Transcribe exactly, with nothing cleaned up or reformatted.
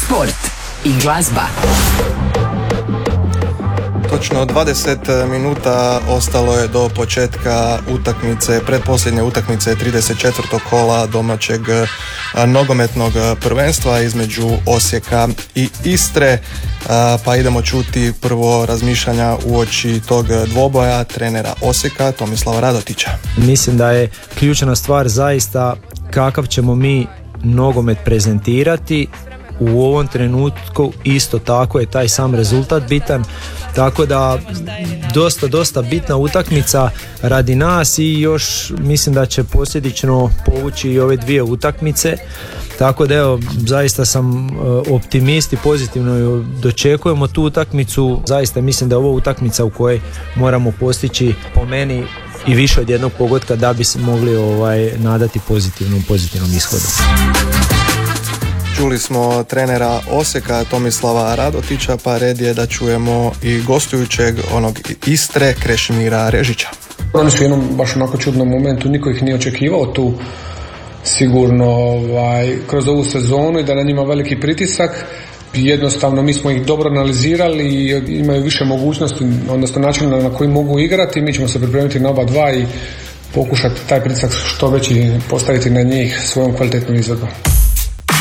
sport i glazba. Točno dvadeset minuta ostalo je do početka utakmice, pretposljednje utakmice trideset četvrtog kola domaćeg nogometnog prvenstva između Osijeka i Istre. Pa idemo čuti prvo razmišljanja uoči tog dvoboja trenera Osijeka Tomislava Radotića. Mislim da je ključna stvar zaista kakav ćemo mi nogomet prezentirati. U ovom trenutku isto tako je taj sam rezultat bitan, tako da dosta, dosta bitna utakmica radi nas i još mislim da će posljedično povući i ove dvije utakmice, tako da evo, zaista sam optimist i pozitivno dočekujemo tu utakmicu. Zaista mislim da je ovo utakmica u kojoj moramo postići po meni i više od jednog pogotka da bi se mogli ovaj, nadati pozitivnom, pozitivnom ishodu. Čuli smo trenera Osijeka Tomislava Radotića, pa red je da čujemo i gostujućeg onog Istre Krešimira Režića. Oni su u jednom baš onako čudnom momentu, niko ih nije očekivao tu sigurno ovaj, kroz ovu sezonu i da na njima veliki pritisak. Jednostavno mi smo ih dobro analizirali i imaju više mogućnosti, odnosno načina na koji mogu igrati. Mi ćemo se pripremiti na oba dva i pokušati taj pritisak što veći postaviti na njih svojom kvalitetnom izvedbom.